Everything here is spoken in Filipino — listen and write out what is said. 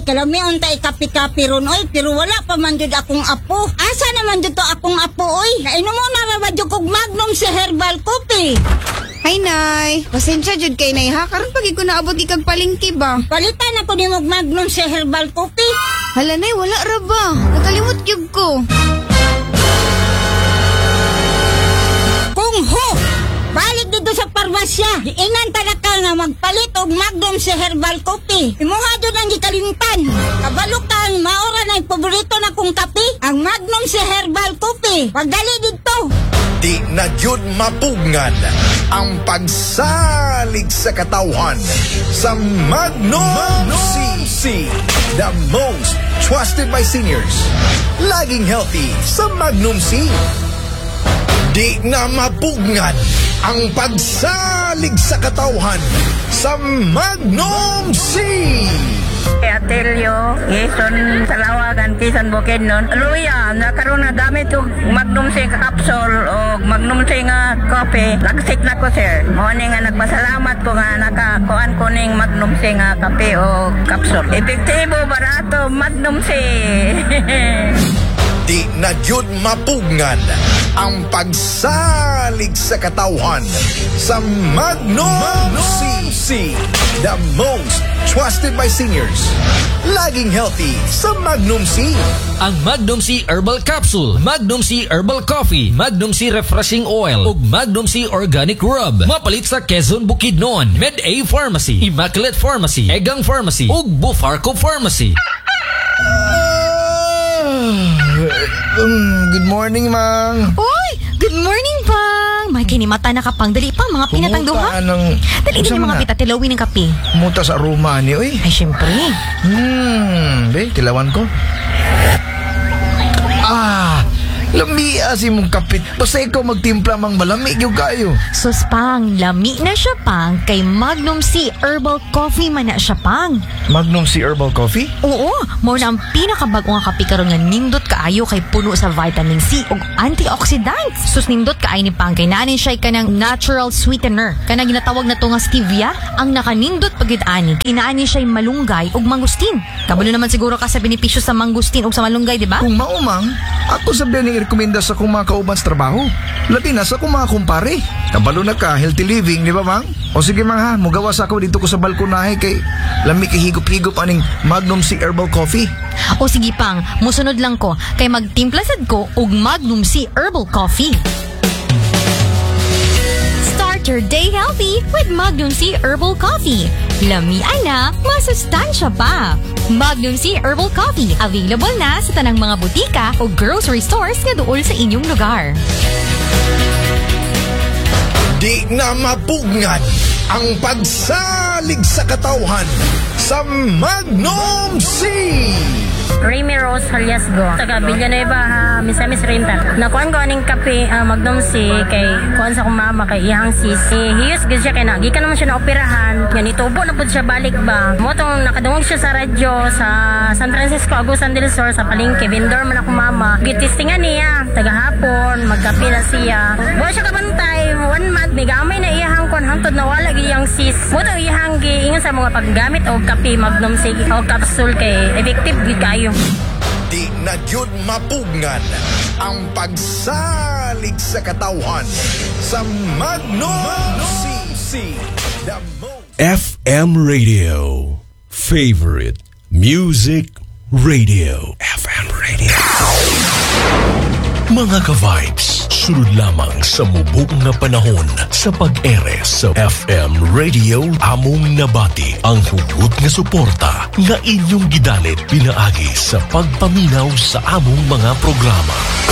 kalami untay kapi-kapi ron oy, pero wala pa man jud akong apo. Asa naman jud to akong apo oy? Kainom mo na ra ba jud kog Magnum si herbal coffee? Ay, Nay. Pasensya jud kay Nay ha. Karon pagi ko naabot ikag palengke ba? Palitan ako ni mog Magnum si herbal coffee. Hala, Nay, wala ra ba? Nakalimot gyud ko. Kung ho! Balik dito sa parmasya. Ingan na ka nga magpalit og Magnum si herbal coffee. Imuha dyan ang gikalimtan. Kabalukan, maora na yung paborito na kong kape. Ang Magnum si herbal coffee. Pagdali dito. Di na yun mapugngan ang pagsalig sa katawhan sa Magnum C. The most trusted by seniors. Laging healthy sa Magnum C. Di na mapugngan ang pagsalig sa katawhan sa Magnum C. Atelio, Jason Salawagan, Kisan Bukidnon. Luya, nakaroon na gamit yung Magnum C capsule o Magnum C nga coffee. Lagsik na ko, sir. Muna nga nagpasalamat ko nga nakakuan ko ning Magnum C nga kape o capsule. Epektibo, barato, Magnum C. Di na yun mapugngan ang pagsalig sa katawhan sa Magnum C. The most trusted by seniors. Laging healthy sa Magnum C. Ang Magnum C Herbal Capsule, Magnum C Herbal Coffee, Magnum C Refreshing Oil, ug Magnum C Organic Rub. Mapalit sa Quezon, Bukidnon, Med-A Pharmacy, Immaculate Pharmacy, Egang Pharmacy, ug Bufarco Pharmacy. Good morning, Mang. Uy! Good morning, Pang! May kinimata na kapang. Dali pa, mga pinatang duha. Dali din yung mga pitatilawin ng kape. Muta sa aroma ni, oy. Ay, syempre. Be, tilawan ko. Lami asi mong kapit. Basta ikaw magtimpla mang malamig yung kayo. Sus, Pang, lami na siya, Pang. Kay Magnum C Herbal Coffee man na siya, Pang. Magnum C Herbal Coffee? Oo, mo na ang pinakabago nga kape karon nga nindot kaayo kay puno sa vitamin C ug antioxidants. Sus, nindot kaay ni Pang kay naanin siya kanang natural sweetener. Kanang ginatawag na to nga stevia, ang nakanindot pagid ani. Kinaanin siya malunggay ug mangustin. Kabalo naman siguro ka sa benepisyo sa mangustin ug sa malunggay, di ba? Kung maumang, ako sabihan ni rekomenda sa kung mga kauban sa trabaho. Labi na sa kung mga kumpare. Kabalo na ka, healthy living, di ba, Mang? O sige, Mang, ha, mugawas ako dito ko sa balkonahe kay lami kay higop-higop aning Magnum C Herbal Coffee. O sige, Pang, musunod lang ko kay magtimplasad ko og Magnum C Herbal Coffee. Start your day healthy with Magnum C Herbal Coffee. Lamian na, masustansya pa. Magnum C Herbal Coffee, available na sa tanang mga butika o grocery stores na dool sa inyong lugar. Di na mapugngan ang pagsalig sa katawhan sa Magnum C. Remy Rose Haliasgo, taga Villanueva, Misamis Rental. Nakuan ko aning kape, Magnum C, kay kuan sa kong mama, kay ihang sisi. Hiyos gud siya kay na, gikan naman siya na operahan. Yan, itubo na po siya balik ba. Motong nakadungog siya sa radyo sa San Francisco, Agusan del Sur, sa palengke. Vendor man ako mama. Gitistingan niya, taga hapon, magkape na siya. Buwa siya kabantay, 1 month, may gamay na iyahang kuan, hantod na wala giyang sis. Motong ihang giingon sa mga paggamit o kape, Magnum C, o capsule kay effective gid kayo. Di na yun mapugngan ang pagsalig sa katawhan sa Magnum C. The most FM Radio. Favorite Music Radio. FM Radio. Mga ka-vibes, sunod lamang sa mubog na panahon sa pag-ere sa FM Radio. Among nabati ang hugot nga suporta nga inyong gidalit pinaagi sa pagpaminaw sa among mga programa.